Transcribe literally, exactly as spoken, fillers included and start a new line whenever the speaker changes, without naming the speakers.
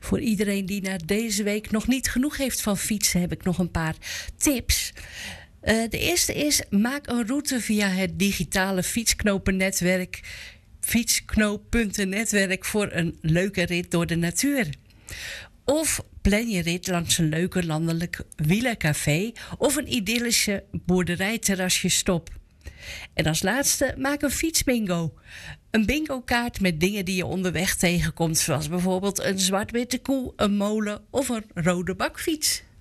Voor iedereen die na deze week nog niet genoeg heeft van fietsen, heb ik nog een paar tips. Uh, de eerste is, maak een route via het digitale fietsknopennetwerk fietsknoop.netwerk voor een leuke rit door de natuur. Of plan je rit langs een leuke landelijk wielercafé of een idyllische boerderijterrasje stop. En als laatste, maak een fietsbingo. Een bingo-kaart met dingen die je onderweg tegenkomt, zoals bijvoorbeeld een zwart-witte koe, een molen of een rode bakfiets.